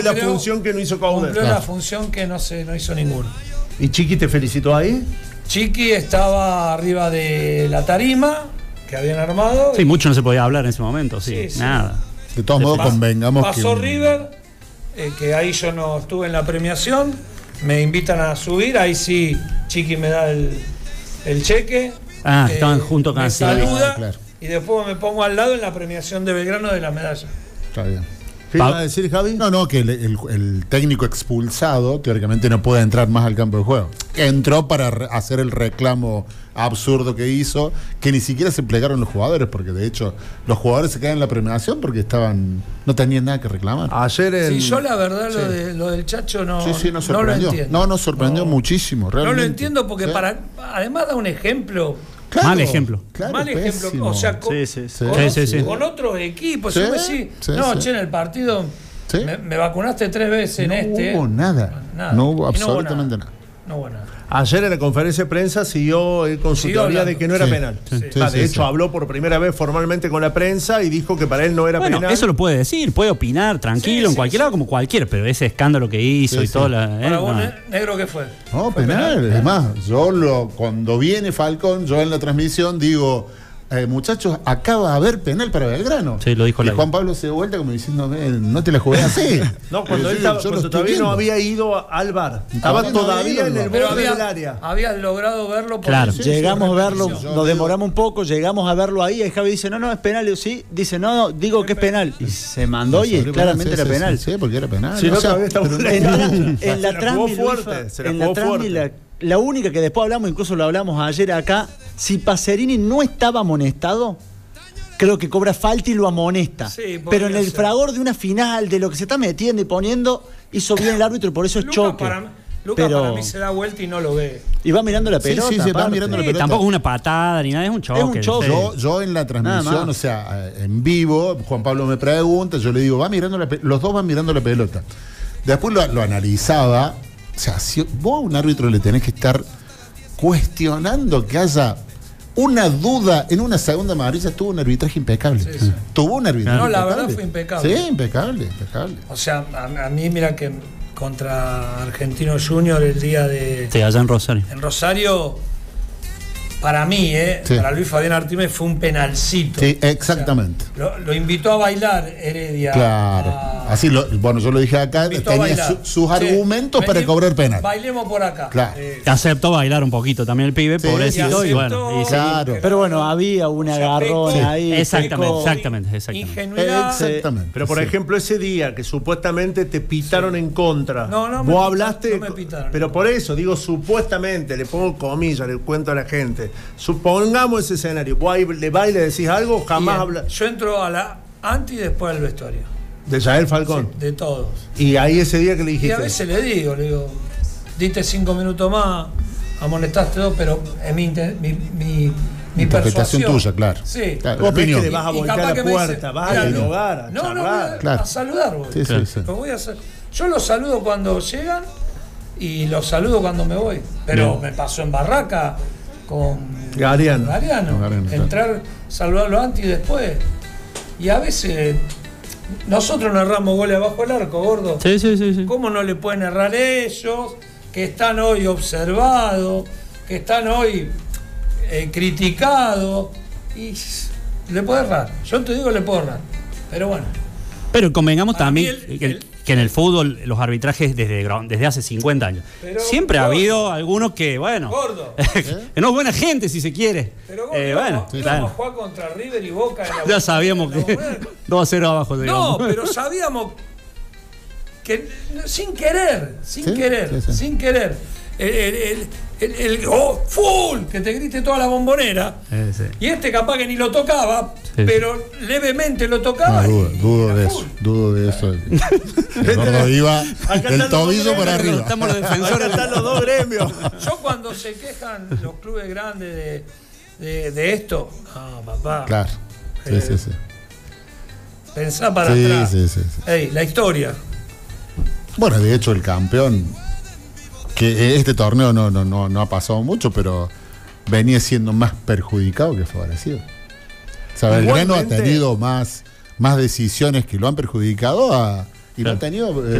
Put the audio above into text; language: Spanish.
la función que no hizo Coudet. Cumplió la función que no hizo ninguno. ¿Y Chiqui te felicitó ahí? Chiqui estaba arriba de la tarima que habían armado. Sí, mucho no se podía hablar en ese momento, sí. Nada. De todos modos, convengamos que... Pasó River, que ahí yo no estuve en la premiación, me invitan a subir, ahí sí Chiqui me da el cheque. Estaban juntos con me saluda, claro. Y después me pongo al lado en la premiación de Belgrano de la medalla. Está bien. ¿Qué iba a decir, Javi? No, que el técnico expulsado teóricamente no puede entrar más al campo de juego. Entró para hacer el reclamo absurdo que hizo, que ni siquiera se plegaron los jugadores, porque de hecho los jugadores se quedan en la premiación porque no tenían nada que reclamar. Ayer Sí, yo la verdad lo del Chacho no nos lo sorprendió. entiendo. Nos sorprendió muchísimo, realmente. No lo entiendo porque además da un ejemplo. Claro, mal ejemplo. Claro, mal ejemplo, pésimo. o sea, con otros equipos. Sí, Yo me decís, che, en el partido me vacunaste 3 veces en este. No hubo nada. No hubo absolutamente nada. No hubo nada. Ayer en la conferencia de prensa siguió con su teoría de que no era penal. De hecho, habló por primera vez formalmente con la prensa y dijo que para él no era penal. Eso lo puede decir, puede opinar tranquilo en cualquier lado como cualquiera, pero ese escándalo que hizo y todo Para vos, negro, ¿qué fue? No, penal. Es más, cuando viene Falcón, yo en la transmisión digo, muchachos, acaba de haber penal para Belgrano. Sí, lo dijo y Juan Pablo se dio vuelta como diciendo, no te la jugué así. No, cuando todavía no había ido al VAR. Estaba todavía en el borde del área. Habías logrado verlo. Claro. Llegamos a verlo, nos demoramos un poco, llegamos a verlo ahí. Y Javi dice, no, es penal. Y yo, sí, dice, no, digo que es penal. Y se mandó y claramente era penal. Sí, porque era penal. Sí, todavía estaba en la transmisión, la única que después hablamos, incluso lo hablamos ayer acá, si Pacerini no estaba amonestado, creo que cobra falta y lo amonesta. Sí, pero en el fragor de una final, de lo que se está metiendo y poniendo, hizo bien el árbitro y por eso es choque. Para mí se da vuelta y no lo ve. Y va mirando la pelota. Sí, va mirando la pelota. Tampoco es una patada ni nada, es un choque. Es un choque. Yo en la transmisión, o sea, en vivo, Juan Pablo me pregunta, yo le digo, los dos van mirando la pelota. Después lo analizaba. O sea, si vos a un árbitro le tenés que estar cuestionando que haya una duda en una segunda amarilla, tuvo un arbitraje impecable. Sí. Tuvo un arbitraje impecable. La verdad fue impecable. Sí, impecable. O sea, a mí, mira que contra Argentino Junior el día de... Sí, allá en Rosario. En Rosario, para mí, para Luis Fabián Artime fue un penalcito. Sí, exactamente. O sea, lo invitó a bailar Heredia. Claro. Así yo lo dije acá, tenía sus argumentos para cobrar penal. Bailemos por acá. Claro. Aceptó bailar un poquito también el pibe, pobrecito, y bueno. Claro. Pero bueno, había un agarrón ahí. Exactamente. Ingenuidad. Exactamente. Pero por ejemplo, ese día que supuestamente te pitaron en contra. No, vos hablaste. No me pitaron. Pero por eso, digo, supuestamente, le pongo comillas, le cuento a la gente. Supongamos ese escenario. Vos ahí le decís algo, jamás hablas. Yo entro a la antes y después al vestuario. De Yael Falcón. Sí, de todos. Y ahí ese día que le dijiste. Y a veces le digo, diste 5 minutos más, amonestaste 2, pero es mi interpretación persuasión. Tuya, claro. Sí. Claro. Vos ves que le vas a volcar la puerta, vas a dialogar, a charlar. A saludar, vos. Sí. Lo voy a hacer. Yo los saludo cuando llegan y los saludo cuando me voy. Pero me pasó en Barraca con Gariano. Entrar, saludarlo antes y después. Y a veces nosotros no erramos goles abajo del arco, gordo. Sí. ¿Cómo no le pueden errar ellos, que están hoy observados, que están hoy criticados? Y le puede errar. Yo te digo, le puedo errar. Pero bueno. Pero convengamos también que en el fútbol los arbitrajes desde hace 50 años. Siempre ha habido algunos que, bueno, que no es buena gente si se quiere. Pero íbamos a jugar contra River y Boca. Ya sabíamos que 2-0 abajo. No, pero sabíamos que sin querer. El full, que te grite toda la bombonera. Y capaz que ni lo tocaba, pero levemente lo tocaba. Dudo de eso. El gordo iba del tobillo para arriba. Estamos los defensores. Acá están los dos gremios. Yo cuando se quejan los clubes grandes de esto, papá. Claro. Sí. Pensá para atrás. Sí. La historia. Bueno, de hecho el campeón, que este torneo no ha pasado mucho, pero venía siendo más perjudicado que favorecido. O sea, Belgrano ha tenido más decisiones que lo han perjudicado y lo ha tenido